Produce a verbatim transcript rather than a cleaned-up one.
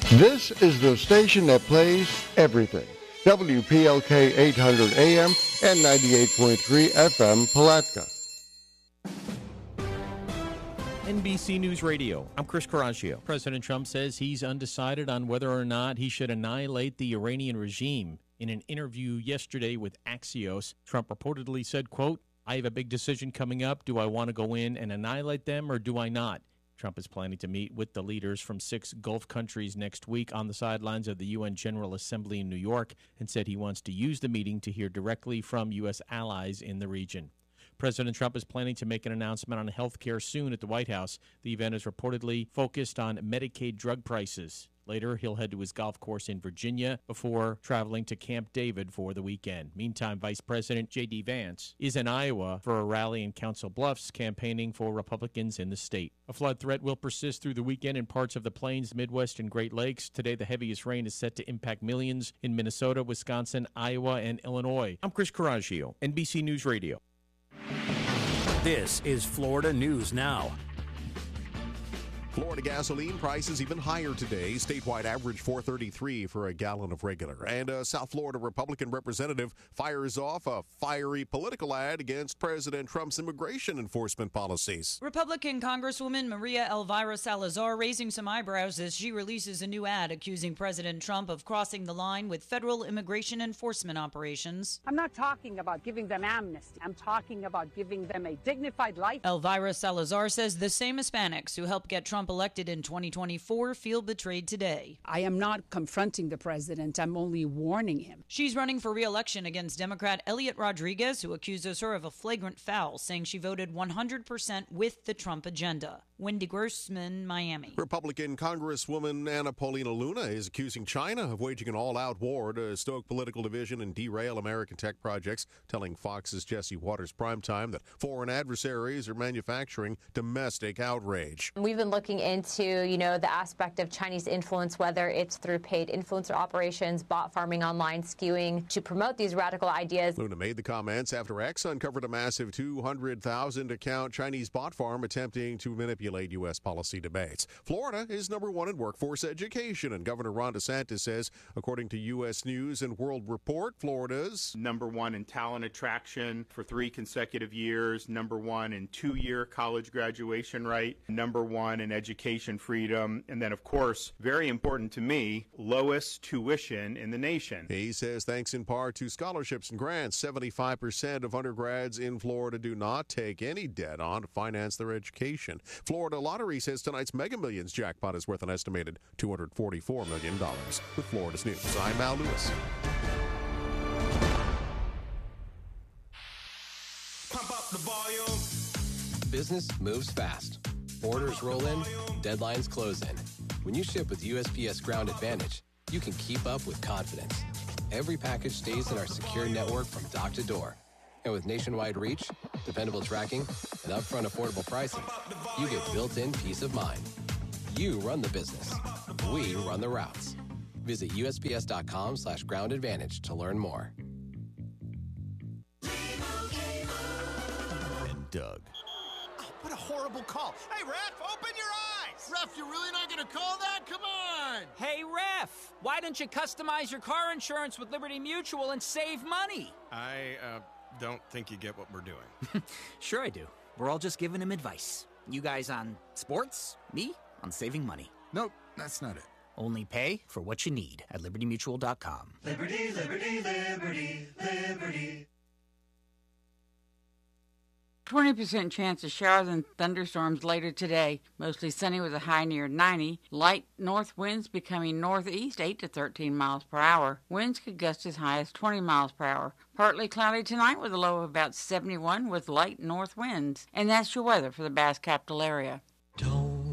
This is the station that plays everything. W P L K eight hundred A M and ninety-eight point three F M Palatka. N B C News Radio, I'm Chris Coraggio. President Trump says he's undecided on whether or not he should annihilate the Iranian regime. In an interview yesterday with Axios, Trump reportedly said, quote, I have a big decision coming up. Do I want to go in and annihilate them or do I not? Trump is planning to meet with the leaders from six Gulf countries next week on the sidelines of the U N General Assembly in New York and said he wants to use the meeting to hear directly from U S allies in the region. President Trump is planning to make an announcement on health care soon at the White House. The event is reportedly focused on Medicaid drug prices. Later, he'll head to his golf course in Virginia before traveling to Camp David for the weekend. Meantime, Vice President J D. Vance is in Iowa for a rally in Council Bluffs, campaigning for Republicans in the state. A flood threat will persist through the weekend in parts of the Plains, Midwest, and Great Lakes. Today, the heaviest rain is set to impact millions in Minnesota, Wisconsin, Iowa, and Illinois. I'm Chris Coraggio, N B C News Radio. This is Florida News Now. Florida gasoline prices even higher today. Statewide average four thirty-three for a gallon of regular. And a South Florida Republican representative fires off a fiery political ad against President Trump's immigration enforcement policies. Republican Congresswoman Maria Elvira Salazar raising some eyebrows as she releases a new ad accusing President Trump of crossing the line with federal immigration enforcement operations. I'm not talking about giving them amnesty. I'm talking about giving them a dignified life. Elvira Salazar says the same Hispanics who helped get Trump elected in twenty twenty-four feel betrayed today. I am not confronting the president. I'm only warning him. She's running for re-election against Democrat Elliot Rodriguez, who accuses her of a flagrant foul, saying she voted one hundred percent with the Trump agenda. Wendy Grossman, Miami. Republican Congresswoman Anna Paulina Luna is accusing China of waging an all-out war to stoke political division and derail American tech projects, telling Fox's Jesse Waters Primetime that foreign adversaries are manufacturing domestic outrage. We've been looking into, you know, the aspect of Chinese influence, whether it's through paid influencer operations, bot farming online, skewing to promote these radical ideas. Luna made the comments after X uncovered a massive two hundred thousand account Chinese bot farm attempting to manipulate U S policy debates. Florida is number one in workforce education, and Governor Ron DeSantis says, according to U S News and World Report, Florida's number one in talent attraction for three consecutive years, number one in two-year college graduation rate, number one in education freedom, and then, of course, very important to me, lowest tuition in the nation. He says thanks in part to scholarships and grants, seventy-five percent of undergrads in Florida do not take any debt on to finance their education. Florida Lottery says tonight's Mega Millions jackpot is worth an estimated two hundred forty-four million dollars. With Florida's News, I'm Al Lewis. Pump up the volume. Business moves fast. Orders roll in, deadlines close in. When you ship with U S P S Ground Advantage, you can keep up with confidence. Every package stays in our secure network from dock to door. And with nationwide reach, dependable tracking, and upfront affordable pricing, you get built-in peace of mind. You run the business. We run the routes. Visit U S P S dot com slash ground advantage to learn more. And Doug. What a horrible call. Hey, Ref, open your eyes! Ref, you're really not going to call that? Come on! Hey, Ref, why don't you customize your car insurance with Liberty Mutual and save money? I, uh, don't think you get what we're doing. Sure I do. We're all just giving him advice. You guys on sports, me on saving money. Nope, that's not it. Only pay for what you need at liberty mutual dot com. Liberty, liberty, liberty, liberty. twenty percent chance of showers and thunderstorms later today. Mostly sunny with a high near ninety. Light north winds becoming northeast eight to thirteen miles per hour. Winds could gust as high as twenty miles per hour. Partly cloudy tonight with a low of about seventy-one with light north winds. And that's your weather for the Bass Capital area. Don't